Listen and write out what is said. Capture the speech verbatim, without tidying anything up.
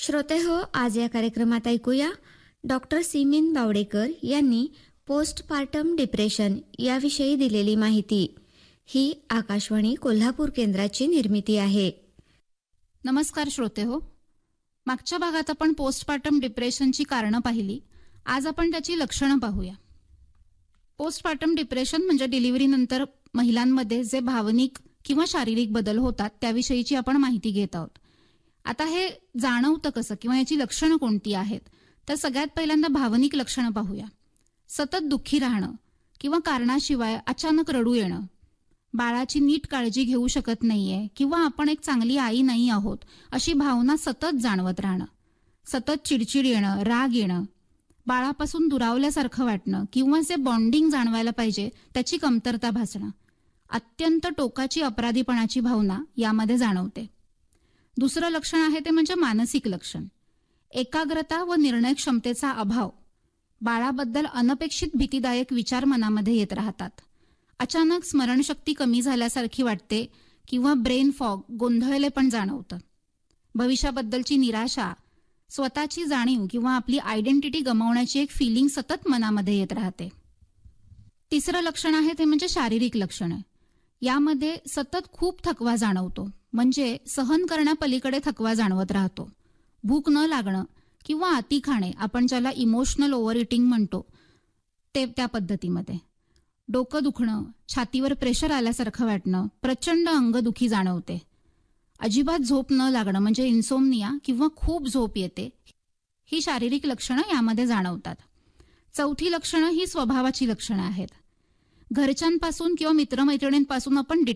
श्रोते हो, आज या कार्यक्रमात ऐकूया डॉक्टर सिमीन बावडेकर यांनी पोस्टपार्टम डिप्रेशन याविषयी दिलेली माहिती. ही आकाशवाणी कोल्हापूर केंद्राची निर्मिती आहे. नमस्कार श्रोते हो. मागच्या भागात आपण पोस्टपार्टम डिप्रेशनची कारणं पाहिली. आज आपण त्याची लक्षणं पाहूया. पोस्टपार्टम डिप्रेशन म्हणजे डिलिव्हरीनंतर महिलांमध्ये जे भावनिक किंवा शारीरिक बदल होतात त्याविषयीची आपण माहिती घेत आहोत. आता हे जाणवतं कसं किंवा याची लक्षणं कोणती आहेत, तर सगळ्यात पहिल्यांदा भावनिक लक्षणं पाहूया. सतत दुःखी राहणं किंवा कारणाशिवाय अचानक रडू येणं, बाळाची नीट काळजी घेऊ शकत नाहीये किंवा आपण एक चांगली आई नाही आहोत अशी भावना सतत जाणवत राहणं, सतत चिडचिड येणं, राग येणं, बाळापासून दुरावल्यासारखं वाटणं किंवा जे बॉन्डिंग जाणवायला पाहिजे त्याची कमतरता भासणं, अत्यंत टोकाची अपराधीपणाची भावना यामध्ये जाणवते. दुसरं लक्षण आहे ते म्हणजे मानसिक लक्षण. एकाग्रता व निर्णय क्षमतेचा अभाव, बाळाबद्दल अनपेक्षित भीतीदायक विचार मनामध्ये येत राहतात, अचानक स्मरणशक्ती कमी झाल्यासारखी वाटते किंवा ब्रेन फॉग, गोंधळले पण जाणवतं, भविष्याबद्दलची निराशा, स्वतःची जाणीव किंवा आपली आयडेंटिटी गमावण्याची एक फिलिंग सतत मनामध्ये येत राहते. तिसरं लक्षण आहे ते म्हणजे शारीरिक लक्षण. यामध्ये सतत खूप थकवा जाणवतो, म्हणजे सहन करण्यापलीकडे थकवा जाणवत राहतो. भूक न लागणं किंवा अति खाणे, आपण ज्याला इमोशनल ओव्हर इटिंग म्हणतो ते त्या पद्धतीमध्ये. डोकं दुखणं, छातीवर प्रेशर आल्यासारखं वाटणं, प्रचंड अंगदुखी जाणवते, अजिबात झोप न लागणं म्हणजे इन्सोमनिया किंवा खूप झोप येते, ही शारीरिक लक्षणं यामध्ये जाणवतात. चौथी लक्षणं ही स्वभावाची लक्षणं आहेत. घरच्यांपासून किंवा मित्रमैत्रिणींपासून आपण